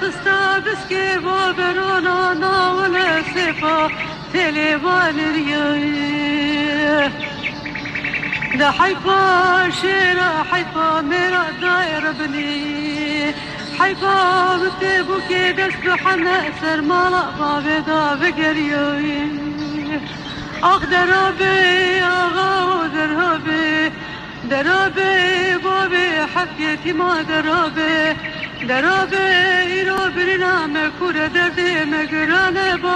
خستا بسكي بابرونا ناولا سفا تليبان رياي دا حيفا شيرا حيفا ميرا داير بني حيفا بتبو كي دسبح نأسر مالا بابي دا بقرياي اخ درابي اغا درابي درابي بابي حفيتي ما درابي درابي رو برنا مكورة دردي مقرانة